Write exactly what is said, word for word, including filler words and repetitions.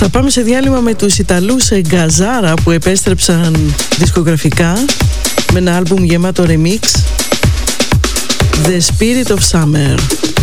Θα πάμε σε διάλειμμα με τους Ιταλούς Γκαζάρα που επέστρεψαν δισκογραφικά με ένα άλμπουμ γεμάτο remix, The Spirit of Summer.